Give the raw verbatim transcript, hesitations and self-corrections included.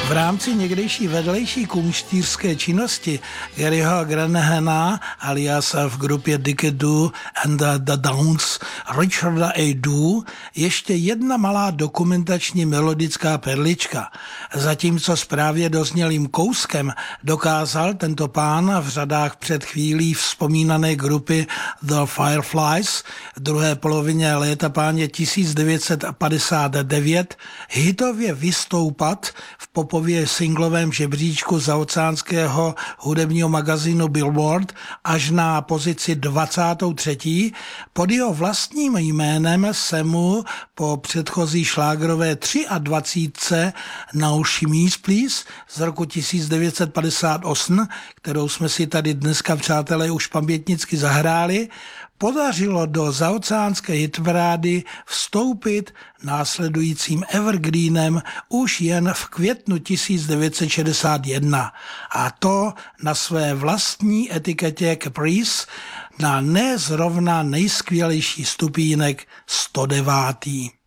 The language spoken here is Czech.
V rámci někdejší vedlejší kumštýřské činnosti Garyho Granahana alias v grupě Dicky Doo and the, the Downs Richarda A. Doo ještě jedna malá dokumentační melodická perlička. Zatímco s právě doznělým kouskem dokázal tento pán v řadách před chvílí vzpomínané grupy The Fireflies v druhé polovině léta páně tisíc devět set padesát devět hitově vystoupat v popově singlovém žebříčku zaoceánského hudebního magazínu Billboard až na pozici dvacátou třetí pod jeho vlastním jménem se mu po předchozí šlágrové dvacítce tři Now She Means Please z roku tisíc devět set padesát osm, kterou jsme si tady dneska, přátelé, už pamětnicky zahráli, podařilo do zaoceánské hitparády vstoupit následujícím evergreenem už jen v květnu tisíc devět set šedesát jedna. A to na své vlastní etiketě Caprice na nezrovna nejskvělejší stupínek sto devátý.